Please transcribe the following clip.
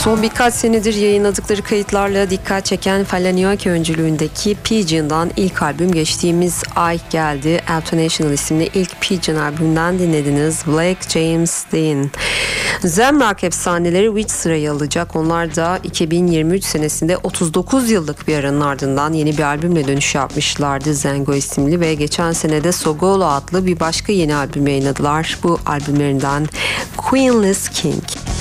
Son birkaç senedir yayınladıkları kayıtlarla dikkat çeken Falanioaki öncülüğündeki Pigeon'dan ilk albüm geçtiğimiz ay geldi. Altonation isimli ilk Pigeon albümünden dinlediniz. Blake James Dean. Zen rock efsaneleri Witch sırayı alacak. Onlar da 2023 senesinde 39 yıllık bir aranın ardından yeni bir albümle dönüş yapmışlardı. Zengo isimli ve geçen senede Sogolo adlı bir başka yeni albüm yayınladılar. Bu albümlerinden Queenless King.